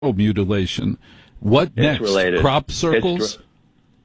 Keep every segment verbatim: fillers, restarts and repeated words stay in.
mutilation. What It's next? related. Crop circles? It's,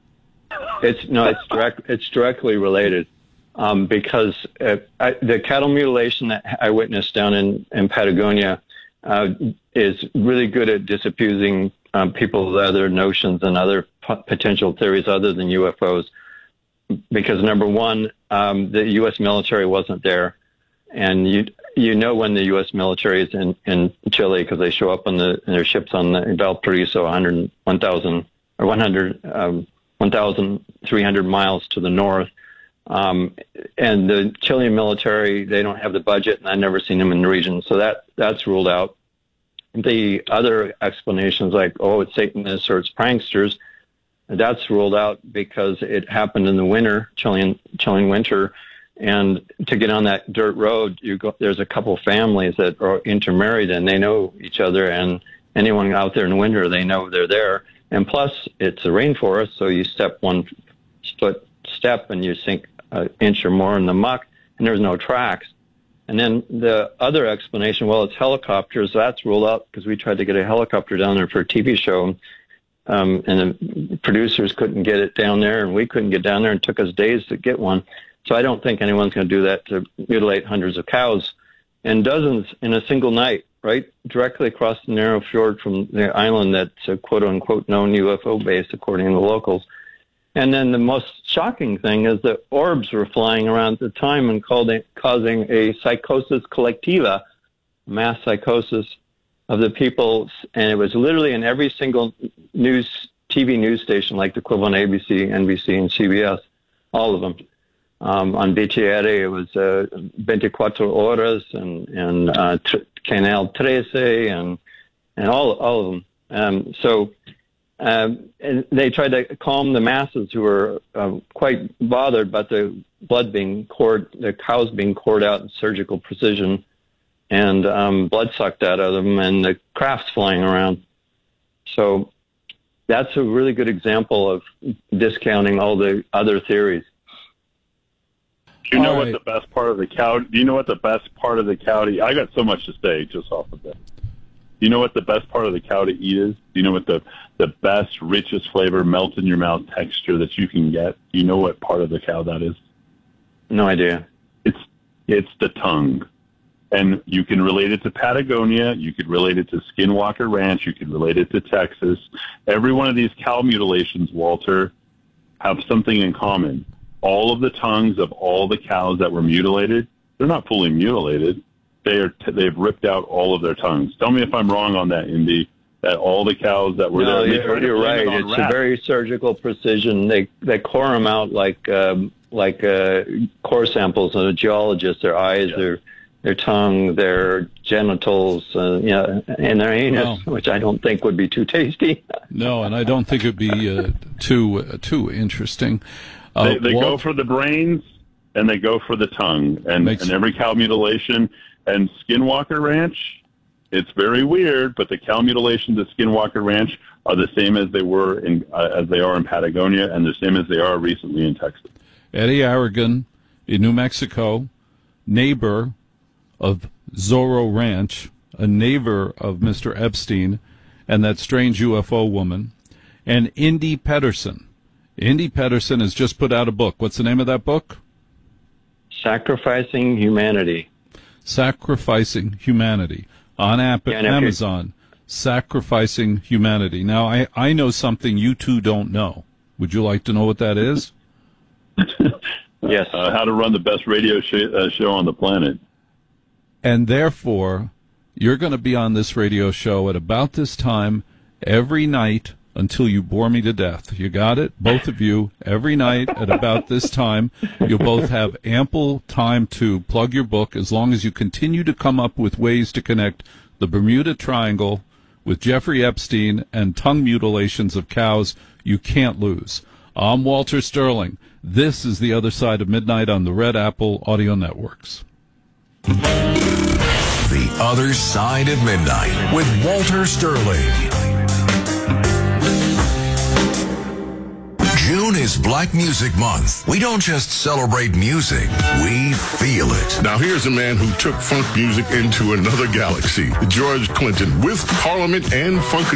it's no, it's direct. It's directly related um, because uh, I, the cattle mutilation that I witnessed down in in Patagonia uh, is really good at disabusing um, people's other notions and other p- potential theories other than U F Os. Because number one, um, the U S military wasn't there, and you you know when the U S military is in, in Chile because they show up on the in their ships on the Valparaiso, one hundred, one thousand or one hundred, um, one thousand three hundred miles to the north, um, and the Chilean military, they don't have the budget, and I've never seen them in the region, so that that's ruled out. The other explanations like, oh, it's Satanists or it's pranksters, that's ruled out because it happened in the winter, Chilean Chilean winter, and to get on that dirt road, you go. There's a couple families that are intermarried and they know each other, and anyone out there in the winter, they know they're there. And plus, it's a rainforest, so you step one foot step and you sink an inch or more in the muck, and there's no tracks. And then the other explanation, well, it's helicopters. That's ruled out because we tried to get a helicopter down there for a T V show. Um, and the producers couldn't get it down there, and we couldn't get down there, and it took us days to get one. So I don't think anyone's going to do that to mutilate hundreds of cows and dozens in a single night, right? Directly across the narrow fjord from the island that's a quote-unquote known U F O base, according to the locals. And then the most shocking thing is that orbs were flying around at the time and called it, causing a psychosis collectiva, mass psychosis of the people, and it was literally in every single news T V news station, like the equivalent A B C, N B C, and C B S, all of them. Um, on B T R, it was uh, twenty-cuatro horas and, and uh, tr- Canal thirteen and and all all of them. Um, so um, and they tried to calm the masses who were uh, quite bothered about the blood being poured, the cows being poured out in surgical precision, and um, blood sucked out of them, and the crafts flying around. So that's a really good example of discounting all the other theories. Do you know All what right. the best part of the cow? Do you know what the best part of the cow to eat? I got so much to say just off of that. Do you know what the best part of the cow to eat is? Do you know what the the best, richest flavor, melt in your mouth texture that you can get? Do you know what part of the cow that is? No idea. It's it's the tongue. And you can relate it to Patagonia. You could relate it to Skinwalker Ranch. You could relate it to Texas. Every one of these cow mutilations, Walter, have something in common. All of the tongues of all the cows that were mutilated, they're not fully mutilated. They are t- they've ripped out all of their tongues. Tell me if I'm wrong on that, Indy, that all the cows that were No, there... you're, you're right. It's a very surgical precision. They they core them out like um, like uh, core samples of a geologist. Their eyes, yeah. their their tongue, their genitals, uh, you know, and their anus, well, which I don't think would be too tasty. No, and I don't think it'd be uh, too uh, too interesting. Uh, they they Walt, go for the brains and they go for the tongue, and, makes, and every cow mutilation. And Skinwalker Ranch, it's very weird, but the cow mutilations at Skinwalker Ranch are the same as they were in uh, as they are in Patagonia, and the same as they are recently in Texas. Eddie Aragon in New Mexico, neighbor of Zorro Ranch, a neighbor of Mister Epstein and that strange U F O woman, and Indy Pedersen. Indy Pedersen has just put out a book. What's the name of that book? Sacrificing Humanity. Sacrificing Humanity. On App- yeah, Amazon. Sacrificing Humanity. Now, I, I know something you two don't know. Would you like to know what that is? Yes. Uh, how to run the best radio sh- uh, show on the planet. And therefore, you're going to be on this radio show at about this time every night until you bore me to death. You got it? Both of you, every night at about this time. You'll both have ample time to plug your book as long as you continue to come up with ways to connect the Bermuda Triangle with Jeffrey Epstein and tongue mutilations of cows. You can't lose. I'm Walter Sterling. This is The Other Side of Midnight on the Red Apple Audio Networks. The Other Side of Midnight with Walter Sterling. June is Black Music Month. We don't just celebrate music, we feel it. Now here's a man who took funk music into another galaxy. George Clinton with Parliament and Funk